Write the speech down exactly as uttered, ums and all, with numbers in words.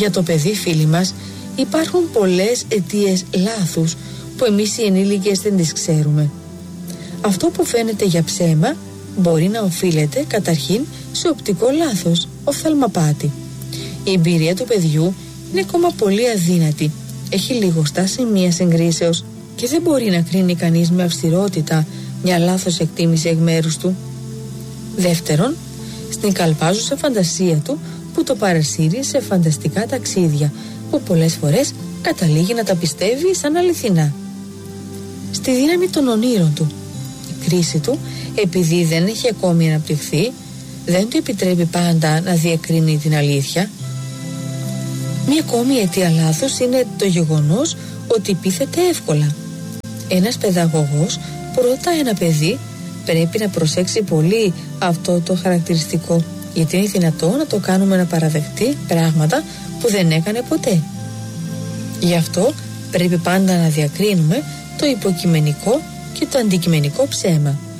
Για το παιδί, φίλοι μας, υπάρχουν πολλές αιτίες λάθους που εμείς οι ενήλικες δεν τις ξέρουμε. Αυτό που φαίνεται για ψέμα μπορεί να οφείλεται καταρχήν σε οπτικό λάθος, οφθαλμαπάτη. Η εμπειρία του παιδιού είναι ακόμα πολύ αδύνατη, έχει λιγοστά σημεία συγκρίσεως και δεν μπορεί να κρίνει κανείς με αυστηρότητα μια λάθος εκτίμηση εκ μέρους του. Δεύτερον, στην καλπάζουσα φαντασία του που το παρασύρει σε φανταστικά ταξίδια που πολλές φορές καταλήγει να τα πιστεύει σαν αληθινά. Στη δύναμη των ονείρων του. Η κρίση του, επειδή δεν έχει ακόμη αναπτυχθεί, δεν του επιτρέπει πάντα να διακρίνει την αλήθεια. Μία ακόμη αιτία λάθος είναι το γεγονός ότι πείθεται εύκολα. Ένας παιδαγωγός που ρωτά ένα παιδί πρέπει να προσέξει πολύ αυτό το χαρακτηριστικό, γιατί είναι δυνατό να το κάνουμε να παραδεχτεί πράγματα που δεν έκανε ποτέ. Γι' αυτό πρέπει πάντα να διακρίνουμε το υποκειμενικό και το αντικειμενικό ψέμα.